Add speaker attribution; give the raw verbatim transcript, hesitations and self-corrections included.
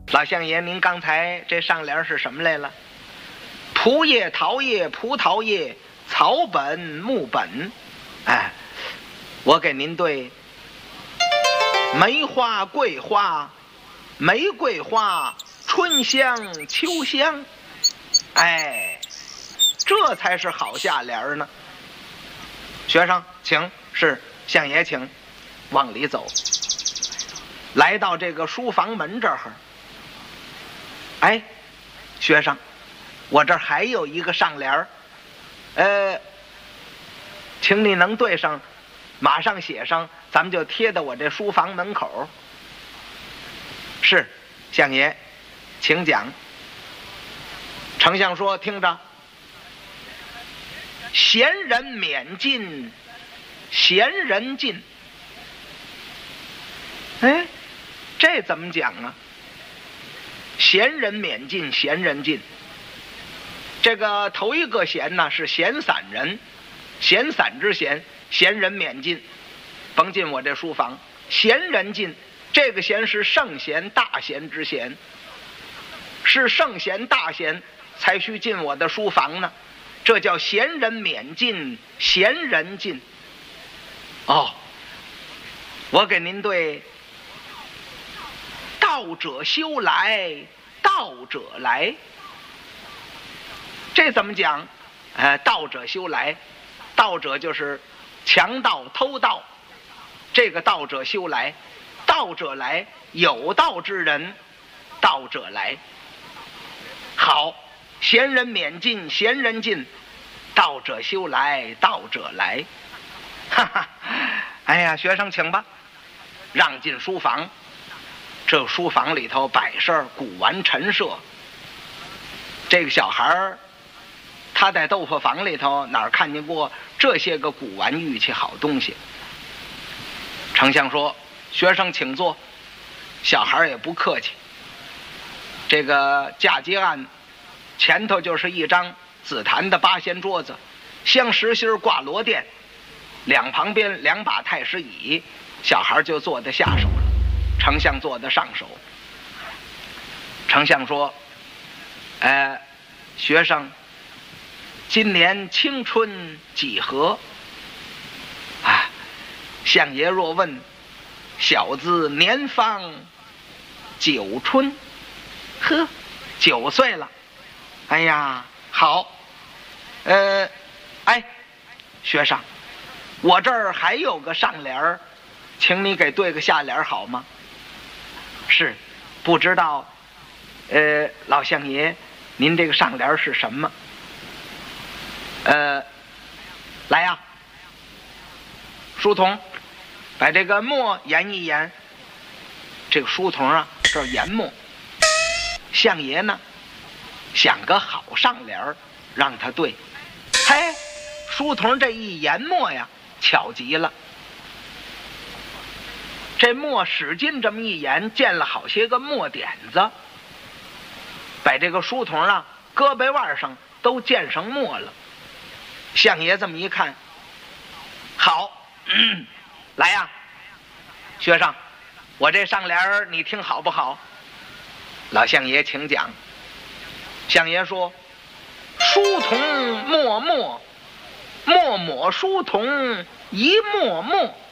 Speaker 1: 老相爷，您刚才这上联是什么来了？蒲叶、桃叶、葡萄叶，草本、木本。哎，我给您对梅花、桂花、玫瑰花、春香、秋香。哎，这才是好下联呢。学生，请，是相爷，请往里走。来到这个书房门这儿，哎，学生，我这儿还有一个上联儿，呃，请你能对上，马上写上，咱们就贴到我这书房门口。是，相爷，请讲。丞相说：“听着，闲人免进，闲人进。”哎，这怎么讲啊？闲人免进，闲人进。这个头一个闲呢是闲散人，闲散之闲，闲人免进，甭进我这书房。闲人进，这个闲是圣贤大贤之贤，是圣贤大贤才需进我的书房呢，这叫闲人免进，闲人进。哦，我给您对道者修来，道者来。这怎么讲？呃，道者修来，道者就是强盗偷盗，这个道者修来，道者来，有道之人，道者来。好，闲人免进，闲人进，道者修来，道者来。哈哈，哎呀，学生请吧，让进书房。这书房里头摆设古玩陈设，这个小孩儿他在豆腐坊里头哪儿看见过这些个古玩玉器好东西？丞相说：“学生请坐。”小孩也不客气。这个嫁接案前头就是一张紫檀的八仙桌子，镶实心挂罗垫，两旁边两把太师椅，小孩就坐得下手了，丞相坐得上手。丞相说：“呃，学生今年青春几何？”啊，相爷若问，小子年方九春。呵，九岁了。哎呀，好。呃，哎，学生，我这儿还有个上联儿，请你给对个下联好吗？是，不知道，呃，老相爷，您这个上联是什么？呃，来呀，书童，把这个墨研一研。这个书童啊，这研墨。相爷呢，想个好上联让他对。嘿，书童这一研墨呀，巧极了。这墨使劲这么一研，见了好些个墨点子，把这个书童啊胳膊腕上都见上墨了。相爷这么一看，好，嗯，来呀，学生，我这上联你听好不好？老相爷请讲。相爷说：“书童默默，默默书童一默默。”